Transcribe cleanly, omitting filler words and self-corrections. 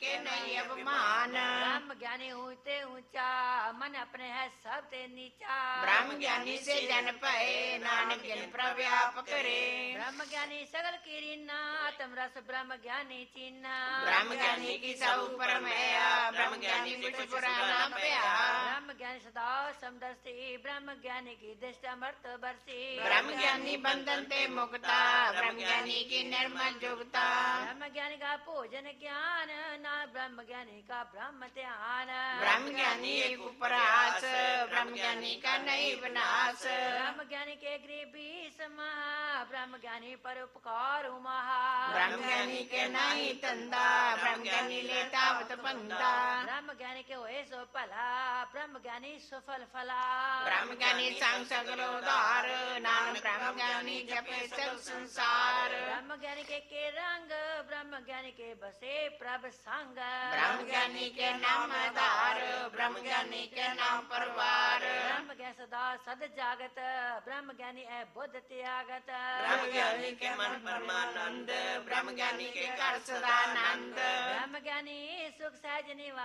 के नहीं अवमान। ब्रह्म ज्ञानी होते ऊंचा, मन अपने है सब ते नीचा। ब्रह्म ज्ञानी से जन पाए, नानक जन प्रव्याप करे। ब्रह्म ज्ञानी सगल की रीना, आत्म रस ब्रह्म ज्ञानी चीना। ब्रह्म ज्ञानी की सब परमया, ब्रह्म ज्ञानी कुछ पुराना पया। ब्रह्म ज्ञानी सदा समदर्शी, ब्रह्म ज्ञानी की दृष्टि अमृत बरसी। ब्रह्म ज्ञानी बंधन ते मुक्ता, ब्रह्म ज्ञानी की निर्मल जुगता। ब्रह्म ज्ञानी का भोजन ज्ञान, ना ब्रह्म ज्ञानी का ब्रह्म ध्यान। ब्रह्म ज्ञानी एक उपरास, ब्रह्म ज्ञानी का नहीं विनाश। ब्रह्म ज्ञानी के गृह भी समा, ब्रह्म ज्ञानी पर उपकार महा। ब्रह्म ज्ञानी के नहीं तंदा, ब्रह्म ज्ञानी लेता वत बंदा। ब्रह्म ज्ञानी के होए सो भला, ब्रह्म ज्ञानी सफल फला। ब्रह्म ज्ञानी संग सगल उदार, नानक ब्रह्म ज्ञानी जपे सब संसार। ब्रह्म ज्ञानी के रंग, ब्रह्म ज्ञानी के बसे प्रभ संग। ब्रह्म ज्ञानी के नाम आधार, ब्रह्म ज्ञानी के नाम परवार। ब्रह्म ज्ञान सदा सद जागत, ब्रह्म ज्ञानी है बुद्ध त्यागत। ब्रह्म ज्ञानी के मन परमानंद, ब्रह्म ज्ञानी के कर सदानंद। ब्रह्म ज्ञानी सुख सहज निवास,